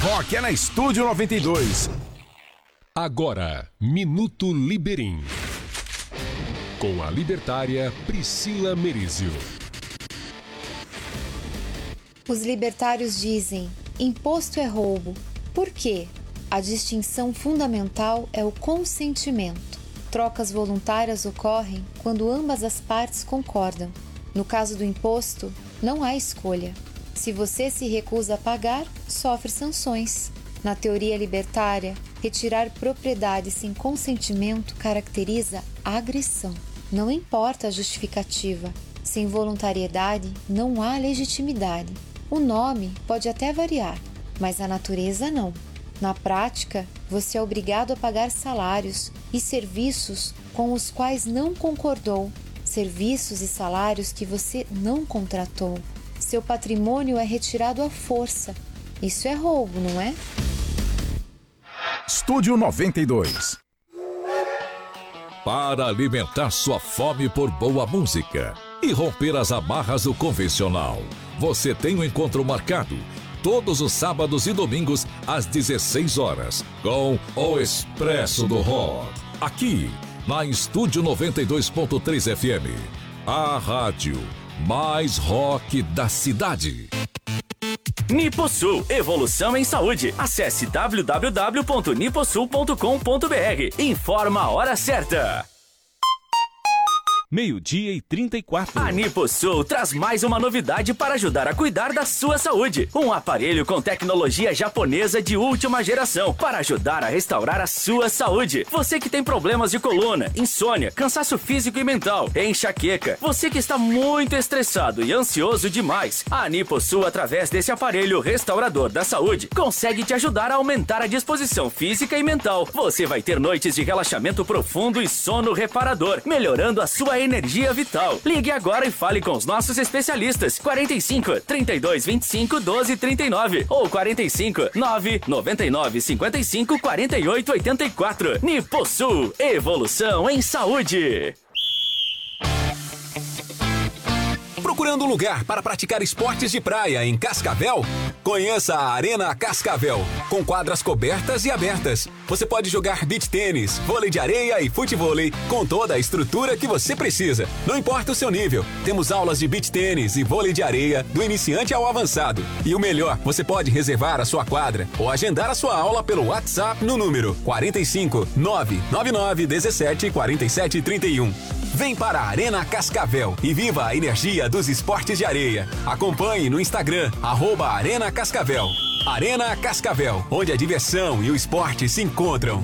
rock é na Estúdio 92. Agora, Minuto Liberim. Com a libertária Priscila Merizio. Os libertários dizem: imposto é roubo. Por quê? A distinção fundamental é o consentimento. Trocas voluntárias ocorrem quando ambas as partes concordam. No caso do imposto, não há escolha. Se você se recusa a pagar, sofre sanções. Na teoria libertária, retirar propriedade sem consentimento caracteriza agressão. Não importa a justificativa. Sem voluntariedade, não há legitimidade. O nome pode até variar, mas a natureza não. Na prática, você é obrigado a pagar salários e serviços com os quais não concordou, serviços e salários que você não contratou. Seu patrimônio é retirado à força. Isso é roubo, não é? Estúdio 92. Para alimentar sua fome por boa música e romper as amarras do convencional, você tem um encontro marcado todos os sábados e domingos às 16 horas com o Expresso do Rock, aqui na Estúdio 92.3 FM, a rádio mais rock da cidade. Niposul, evolução em saúde. Acesse www.niposul.com.br. Informa a hora certa. 12:34. A Niposul traz mais uma novidade para ajudar a cuidar da sua saúde. Um aparelho com tecnologia japonesa de última geração para ajudar a restaurar a sua saúde. Você que tem problemas de coluna, insônia, cansaço físico e mental, enxaqueca, você que está muito estressado e ansioso demais, a Niposul, através desse aparelho restaurador da saúde, consegue te ajudar a aumentar a disposição física e mental. Você vai ter noites de relaxamento profundo e sono reparador, melhorando a sua energia vital. Ligue agora e fale com os nossos especialistas. 45 32 25 12 39 ou 45 9 99 55 48 84. Niposul, evolução em saúde. Procurando um lugar para praticar esportes de praia em Cascavel? Conheça a Arena Cascavel, com quadras cobertas e abertas. Você pode jogar beach tênis, vôlei de areia e futevôlei com toda a estrutura que você precisa. Não importa o seu nível, temos aulas de beach tênis e vôlei de areia do iniciante ao avançado. E o melhor, você pode reservar a sua quadra ou agendar a sua aula pelo WhatsApp no número 45 999 17 47 31. Vem para a Arena Cascavel e viva a energia dos esportes de areia. Acompanhe no Instagram, @Arena Cascavel. Arena Cascavel, onde a diversão e o esporte se encontram.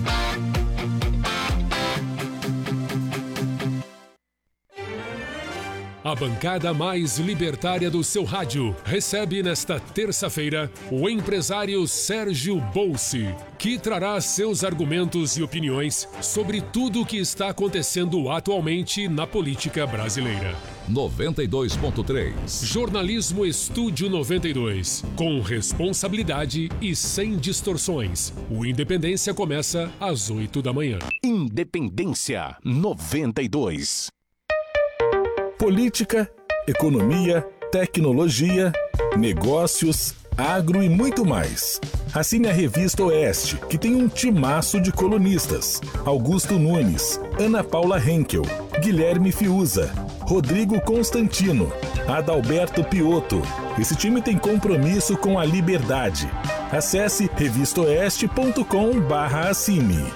A bancada mais libertária do seu rádio recebe nesta terça-feira o empresário Sérgio Bolsi, que trará seus argumentos e opiniões sobre tudo o que está acontecendo atualmente na política brasileira. 92.3 Jornalismo Estúdio 92, com responsabilidade e sem distorções. O Independência começa às 8 da manhã. Independência 92. Política, economia, tecnologia, negócios, agro e muito mais. Assine a Revista Oeste, que tem um timaço de colunistas: Augusto Nunes, Ana Paula Henkel, Guilherme Fiuza, Rodrigo Constantino, Adalberto Piotto. Esse time tem compromisso com a liberdade. Acesse revistaoeste.com/assine.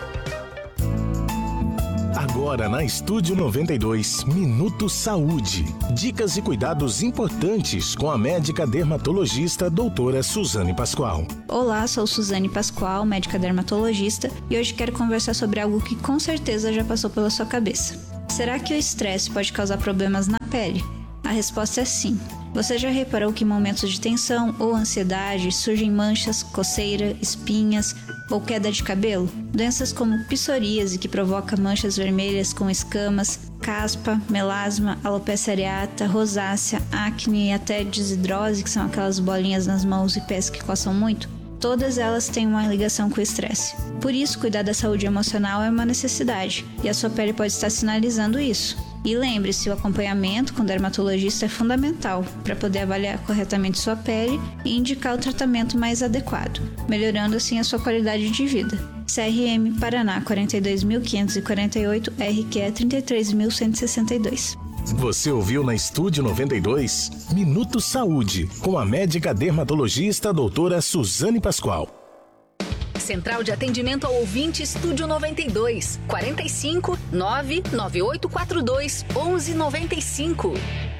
Agora na Estúdio 92, Minuto Saúde. Dicas e cuidados importantes com a médica dermatologista doutora Suzane Pascoal. Olá, sou Suzane Pascoal, médica dermatologista, e hoje quero conversar sobre algo que com certeza já passou pela sua cabeça. Será que o estresse pode causar problemas na pele? A resposta é sim. Você já reparou que em momentos de tensão ou ansiedade surgem manchas, coceira, espinhas ou queda de cabelo? Doenças como psoríase, que provoca manchas vermelhas com escamas, caspa, melasma, alopecia areata, rosácea, acne e até desidrose, que são aquelas bolinhas nas mãos e pés que coçam muito, todas elas têm uma ligação com o estresse. Por isso, cuidar da saúde emocional é uma necessidade, e a sua pele pode estar sinalizando isso. E lembre-se, o acompanhamento com o dermatologista é fundamental para poder avaliar corretamente sua pele e indicar o tratamento mais adequado, melhorando assim a sua qualidade de vida. CRM Paraná 42.548, RQE 33.162. Você ouviu na Estúdio 92 Minuto Saúde, com a médica dermatologista doutora Suzane Pascoal. Central de Atendimento ao Ouvinte Estúdio 92, 45 99842 1195.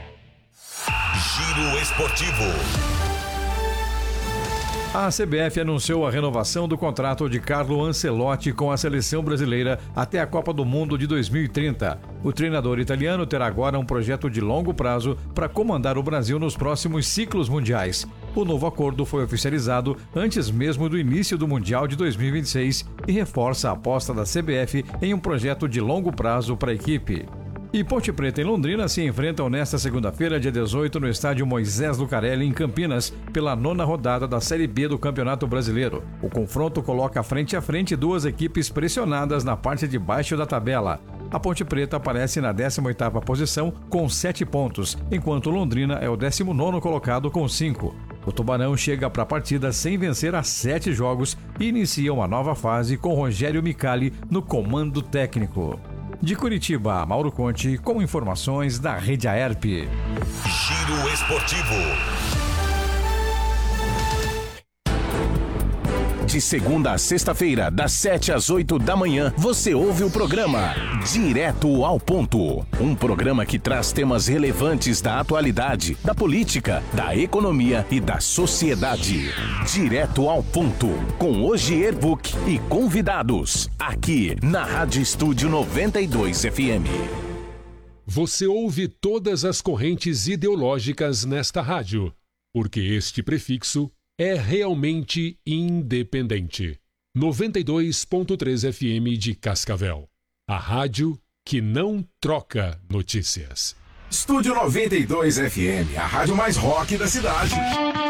Giro Esportivo. A CBF anunciou a renovação do contrato de Carlo Ancelotti com a seleção brasileira até a Copa do Mundo de 2030. O treinador italiano terá agora um projeto de longo prazo para comandar o Brasil nos próximos ciclos mundiais. O novo acordo foi oficializado antes mesmo do início do Mundial de 2026 e reforça a aposta da CBF em um projeto de longo prazo para a equipe. E Ponte Preta e Londrina se enfrentam nesta segunda-feira, dia 18, no estádio Moisés Lucarelli, em Campinas, pela 9ª rodada da Série B do Campeonato Brasileiro. O confronto coloca frente a frente duas equipes pressionadas na parte de baixo da tabela. A Ponte Preta aparece na 18ª posição com 7 pontos, enquanto Londrina é o 19º colocado com 5. O Tubarão chega para a partida sem vencer há 7 jogos e inicia uma nova fase com Rogério Micali no comando técnico. De Curitiba, Mauro Conte, com informações da Rede Aerp. Giro Esportivo. De segunda a sexta-feira, das 7 às 8 da manhã, você ouve o programa Direto ao Ponto. Um programa que traz temas relevantes da atualidade, da política, da economia e da sociedade. Direto ao Ponto, com Ogier Book e convidados, aqui na Rádio Estúdio 92 FM. Você ouve todas as correntes ideológicas nesta rádio, porque este prefixo é realmente independente. 92.3 FM de Cascavel. A rádio que não troca notícias. Estúdio 92 FM, a rádio mais rock da cidade.